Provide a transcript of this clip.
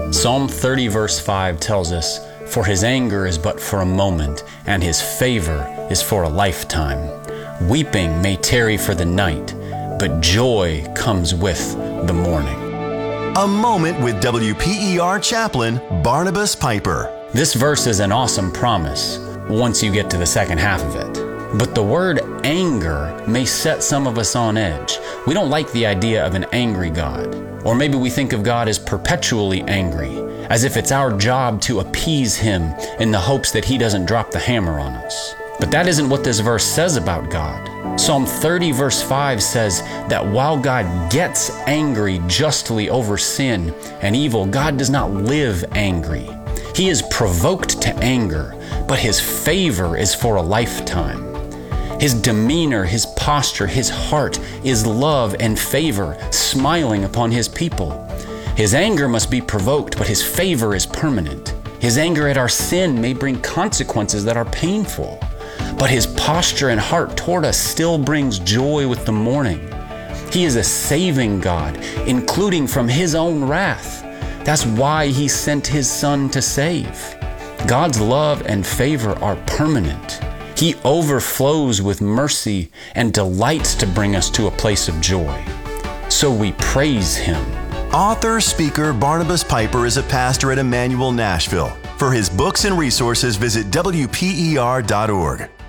Psalm 30 verse 5 tells us, "For his anger is but for a moment, and his favor is for a lifetime. Weeping may tarry for the night, but joy comes with the morning." A Moment with WPER chaplain Barnabas Piper. This verse is an awesome promise once you get to the second half of it. But the word anger may set some of us on edge. We don't like the idea of an angry God. Or maybe we think of God as perpetually angry, as if it's our job to appease him in the hopes that he doesn't drop the hammer on us. But that isn't what this verse says about God. Psalm 30 verse 5 says that while God gets angry justly over sin and evil, God does not live angry. He is provoked to anger, but his favor is for a lifetime. His demeanor, his posture, his heart is love and favor, smiling upon his people. His anger must be provoked, but his favor is permanent. His anger at our sin may bring consequences that are painful, but his posture and heart toward us still brings joy with the morning. He is a saving God, including from his own wrath. That's why he sent his Son to save. God's love and favor are permanent. He overflows with mercy and delights to bring us to a place of joy. So we praise him. Author, speaker Barnabas Piper is a pastor at Emmanuel Nashville. For his books and resources, visit WPER.org.